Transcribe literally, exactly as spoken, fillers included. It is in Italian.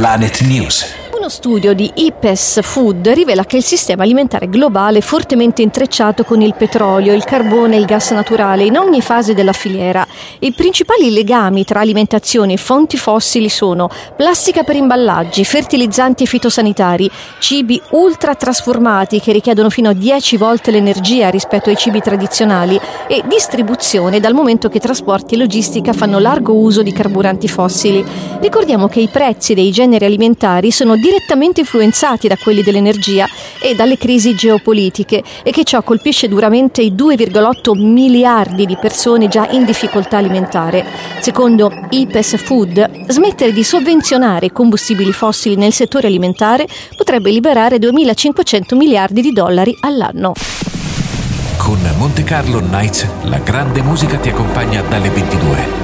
Planet News. Uno studio di I P E S Food rivela che il sistema alimentare globale è fortemente intrecciato con il petrolio, il carbone e il gas naturale in ogni fase della filiera. I principali legami tra alimentazione e fonti fossili sono plastica per imballaggi, fertilizzanti e fitosanitari, cibi ultra trasformati che richiedono fino a dieci volte l'energia rispetto ai cibi tradizionali e distribuzione, dal momento che trasporti e logistica fanno largo uso di carburanti fossili. Ricordiamo che i prezzi dei generi alimentari sono direttamente influenzati da quelli dell'energia e dalle crisi geopolitiche e che ciò colpisce duramente i due virgola otto miliardi di persone già in difficoltà alimentare. Secondo I P E S Food, smettere di sovvenzionare i combustibili fossili nel settore alimentare potrebbe liberare duemilacinquecento miliardi di dollari all'anno. Con Monte Carlo Nights, la grande musica ti accompagna dalle ventidue.